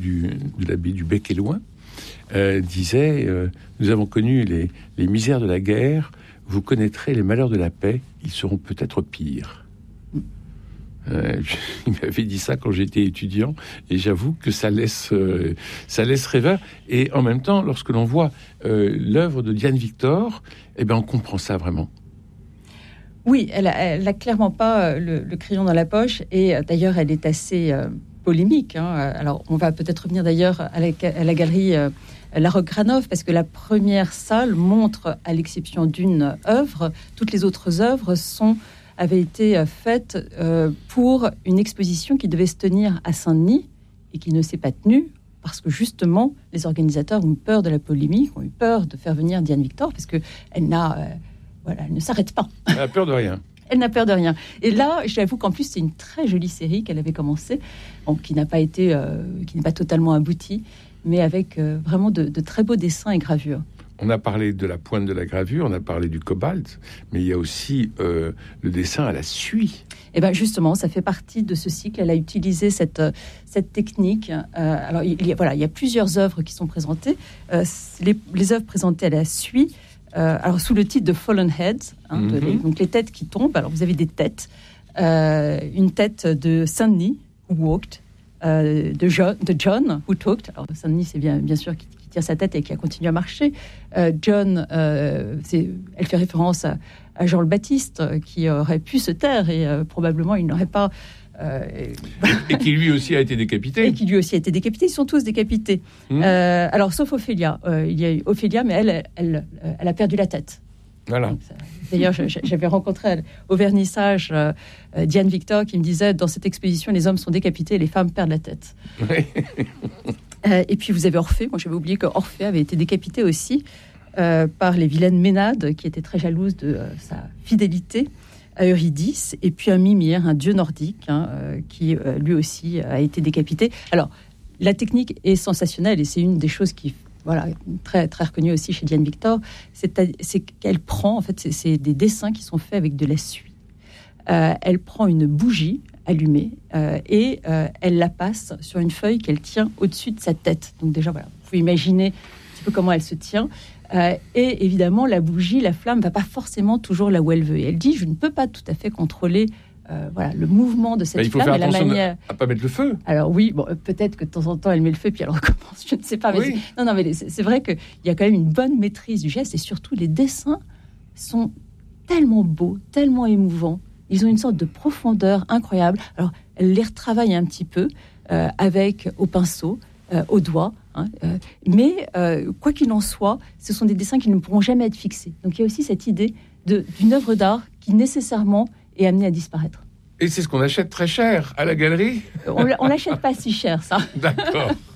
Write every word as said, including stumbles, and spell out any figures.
du, de l'abbaye du Bec-et-Loing, euh, disait euh, « Nous avons connu les, les misères de la guerre, vous connaîtrez les malheurs de la paix, ils seront peut-être pires. » Euh, il m'avait dit ça quand j'étais étudiant, et j'avoue que ça laisse, euh, ça laisse rêveur. Et en même temps, lorsque l'on voit euh, l'œuvre de Diane Victor, eh ben, on comprend ça vraiment. Oui, elle n'a clairement pas le, le crayon dans la poche, et euh, d'ailleurs, elle est assez euh, polémique. Hein. Alors, on va peut-être revenir d'ailleurs à la, à la galerie euh, Laroque-Granov, parce que la première salle montre, à l'exception d'une œuvre, toutes les autres œuvres sont avait été faite euh, pour une exposition qui devait se tenir à Saint-Denis et qui ne s'est pas tenue parce que justement les organisateurs ont eu peur de la polémique, ont eu peur de faire venir Diane Victor parce qu'elle n'a, euh, voilà, elle ne s'arrête pas. Elle n'a peur de rien. Elle n'a peur de rien. Et là, j'avoue qu'en plus c'est une très jolie série qu'elle avait commencée, bon, qui n'a pas été, euh, qui n'est pas totalement aboutie, mais avec euh, vraiment de, de très beaux dessins et gravures. On a parlé de la pointe de la gravure, on a parlé du cobalt, mais il y a aussi euh, le dessin à la suie. Et ben justement, ça fait partie de ce cycle. Elle a utilisé cette, cette technique. Euh, alors, il y a, voilà, il y a plusieurs œuvres qui sont présentées. Euh, les, les œuvres présentées à la suie, euh, alors sous le titre de Fallen Heads, hein, mm-hmm. de, les, donc les têtes qui tombent. Alors, vous avez des têtes. Euh, une tête de Saint-Denis, who walked, euh, de, jo- de John, who talked. Alors, Saint-Denis, c'est bien, bien sûr qui tire sa tête et qui a continué à marcher. Euh, John, euh, c'est, elle fait référence à, à Jean le Baptiste, euh, qui aurait pu se taire et euh, probablement il n'aurait pas... Euh, et qui lui aussi a été décapité. Et qui lui aussi a été décapité. Ils sont tous décapités. Mmh. Euh, alors, sauf Ophélia. Euh, il y a eu Ophélia, mais elle, elle, elle, elle a perdu la tête. Voilà. Donc, d'ailleurs, j'avais rencontré au vernissage euh, Diane Victor qui me disait, dans cette exposition, les hommes sont décapités et les femmes perdent la tête. Oui. Euh, et puis vous avez Orphée. Moi, j'avais oublié que Orphée avait été décapité aussi euh, par les vilaines Ménades, qui étaient très jalouses de euh, sa fidélité à Eurydice. Et puis un Mimir, un dieu nordique, hein, euh, qui euh, lui aussi a été décapité. Alors, la technique est sensationnelle et c'est une des choses qui, voilà, très très reconnue aussi chez Diane Victor. C'est, c'est qu'elle prend, en fait, c'est, c'est des dessins qui sont faits avec de la suie. Euh, elle prend une bougie allumée euh, et euh, elle la passe sur une feuille qu'elle tient au-dessus de sa tête. Donc déjà, voilà, vous pouvez imaginer un petit peu comment elle se tient. Euh, et évidemment, la bougie, la flamme, ne va pas forcément toujours là où elle veut. Et elle dit, je ne peux pas tout à fait contrôler euh, voilà, le mouvement de cette bah, il faut flamme. Faire et la manière... à ne pas mettre le feu. Alors oui, bon, peut-être que de temps en temps, elle met le feu puis elle recommence, je ne sais pas. Mais oui. c'est... Non, non, mais c'est, c'est vrai qu'il y a quand même une bonne maîtrise du geste et surtout, les dessins sont tellement beaux, tellement émouvants. Ils ont une sorte de profondeur incroyable. Alors, elle les retravaille un petit peu euh, avec au pinceau, euh, au doigt. Hein, euh, mais euh, quoi qu'il en soit, ce sont des dessins qui ne pourront jamais être fixés. Donc, il y a aussi cette idée de, d'une œuvre d'art qui nécessairement est amenée à disparaître. Et c'est ce qu'on achète très cher à la galerie. On ne l'achète pas si cher, ça. D'accord.